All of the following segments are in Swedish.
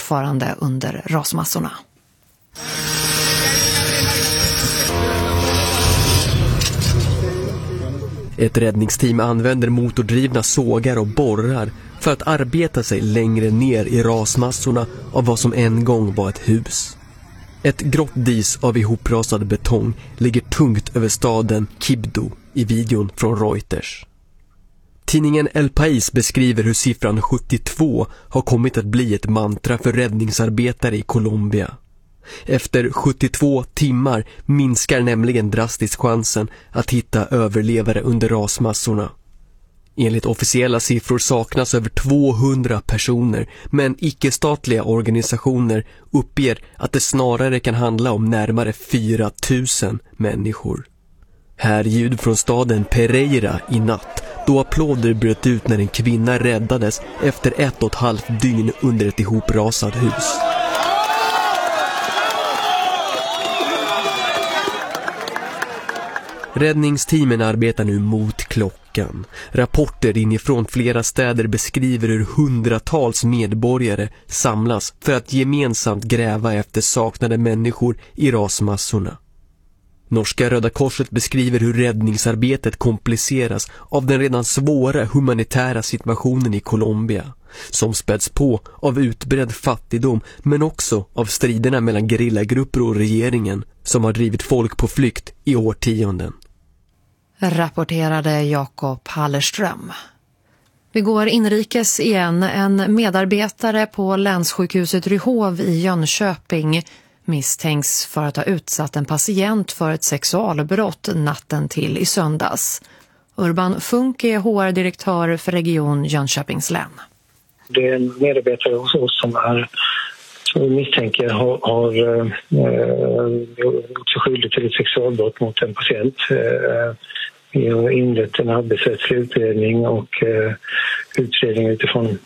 fortfarande under rasmassorna. Ett räddningsteam använder motordrivna sågar och borrar för att arbeta sig längre ner i rasmassorna av vad som en gång var ett hus. Ett grått dis av ihoprasad betong ligger tungt över staden Kibdo i videon från Reuters. Tidningen El País beskriver hur siffran 72 har kommit att bli ett mantra för räddningsarbetare i Colombia. Efter 72 timmar minskar nämligen drastiskt chansen att hitta överlevare under rasmassorna. Enligt officiella siffror saknas över 200 personer, men icke-statliga organisationer uppger att det snarare kan handla om närmare 4 000 människor. Här ljud från staden Pereira i natt, då applåder bröt ut när en kvinna räddades efter 1,5 dygn under ett ihoprasat hus. Räddningsteamen arbetar nu mot klockan. Rapporter inifrån flera städer beskriver hur hundratals medborgare samlas för att gemensamt gräva efter saknade människor i rasmassorna. Norska Röda Korset beskriver hur räddningsarbetet kompliceras av den redan svåra humanitära situationen i Colombia, som späds på av utbredd fattigdom men också av striderna mellan gerillagrupper och regeringen som har drivit folk på flykt i årtionden. Rapporterade Jakob Hallerström. Vi går inrikes igen. En medarbetare på länssjukhuset Ryhov i Jönköping misstänks för att ha utsatt en patient för ett sexualbrott natten till i söndags. Urban Funk är HR-direktör för region Jönköpings län. Det är en medarbetare hos oss som vi misstänker har gjort sig skyldig till ett sexualbrott mot en patient. Vi har inlett en arbetsrättslig utredning och utredning utifrån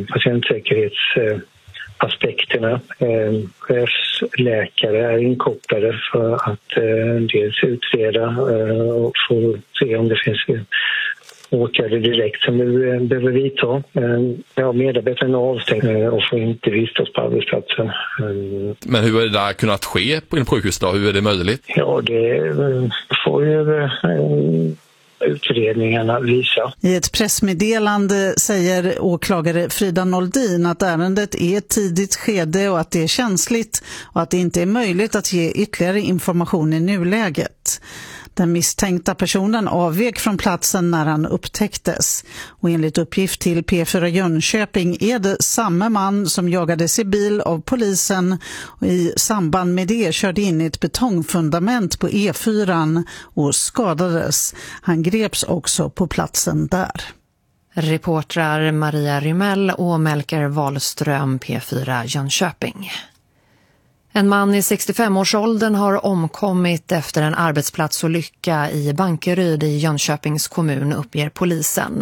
patientsäkerhetsaspekterna. Chefsläkare är inkopplade för att dels utreda och få se om det finns åtgärder direkt som vi behöver vidta. Medarbetaren är avstängd och får inte vistas på arbetsplatsen. Men hur är det där kunnat ske på en sjukhus då? Hur är det möjligt? Ja, det får ju utredningarna visa. I ett pressmeddelande säger åklagare Frida Noldin att ärendet är ett tidigt skede och att det är känsligt och att det inte är möjligt att ge ytterligare information i nuläget. Den misstänkta personen avvek från platsen när han upptäcktes. Och enligt uppgift till P4 Jönköping är det samma man som jagades i bil av polisen och i samband med det körde in i ett betongfundament på E4 och skadades. Han greps också på platsen där. Reportrar Maria Rymell och Melker Wahlström, P4 Jönköping. En man i 65-årsåldern har omkommit efter en arbetsplatsolycka i Bankeryd i Jönköpings kommun, uppger polisen.